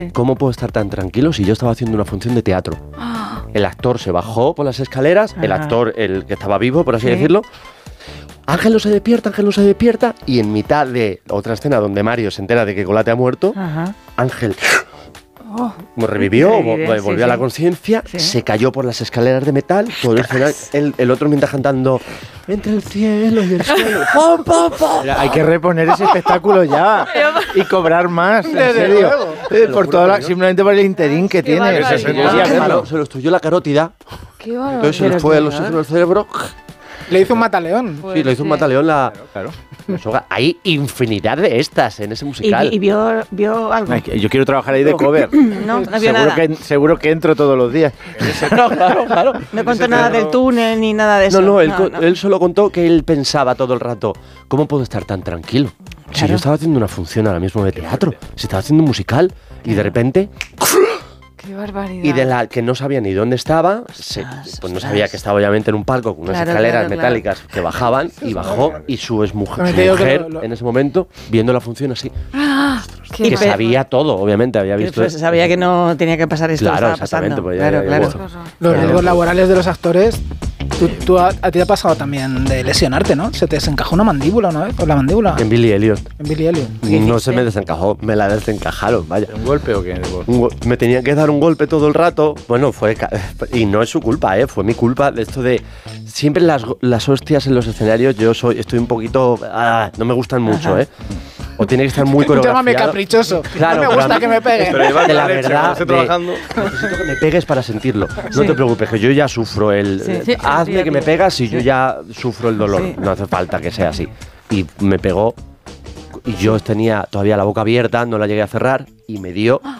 ¿cómo puedo estar tan tranquilo si yo estaba haciendo una función de teatro? El actor se bajó por las escaleras, el actor, el que estaba vivo, por así decirlo. Ángel no se despierta, y en mitad de otra escena donde Mario se entera de que Colate ha muerto, Ángel revivió, volvió a la conciencia, se cayó por las escaleras de metal, todo el escenario, el otro mientras cantando entre el cielo y el suelo. ¡Pum, pum, pum! Hay que reponer ese espectáculo ya y cobrar más, en serio. Simplemente por el interín que tiene. Se lo estudió la carótida. Entonces se le fue a los ojos del cerebro. Le hizo un mataleón. Sí, le hizo un mataleón la soga. Hay infinidad de estas en ese musical. ¿Y vio algo? Yo quiero trabajar ahí de cover. No vio nada. Seguro que entro todos los días. Claro. No contó nada del túnel ni nada de eso. No, él solo contó que él pensaba todo el rato, ¿cómo puedo estar tan tranquilo? Si yo estaba haciendo una función ahora mismo de teatro, si estaba haciendo un musical, y de repente... ¡Qué barbaridad! Y de la que no sabía ni dónde estaba, pues no sabía que estaba obviamente en un palco con unas escaleras metálicas que bajaban, y bajó, y su exmujer en ese momento, viendo la función así, que sabía todo, obviamente, había visto... Pues sabía que no tenía que pasar esto. Claro, exactamente. Pues claro. Los riesgos laborales de los actores... a ti te ha pasado también de lesionarte, ¿no? Se te desencajó una mandíbula una vez, o la mandíbula. En Billy Elliot. No se me desencajó, me la desencajaron, vaya. ¿Un golpe o qué? Me tenían que dar un golpe todo el rato. Bueno, y no es su culpa, fue mi culpa de esto de... Siempre las hostias en los escenarios, estoy un poquito... no me gustan mucho, O tiene que estar muy coreografiado. Llámame caprichoso. Claro, no me gusta que me pegues. De la verdad, necesito que me pegues para sentirlo. No te preocupes, que yo ya sufro hazme que me pegas y yo ya sufro el dolor. No hace falta que sea así. Y me pegó, y yo tenía todavía la boca abierta, no la llegué a cerrar, y me dio